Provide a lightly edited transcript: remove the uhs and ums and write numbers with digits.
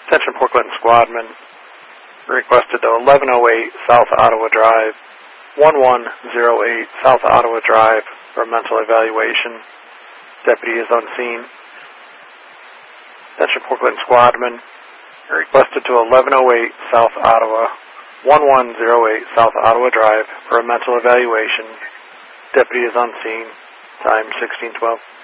Attention Port Clinton Squadman. Requested to 1108 South Ottawa Drive, 1108 South Ottawa Drive for a mental evaluation. Deputy is on scene. Attention Port Clinton Squadman. Requested to 1108 South Ottawa, 1108 South Ottawa Drive for a mental evaluation. Deputy is on scene. Time 1612.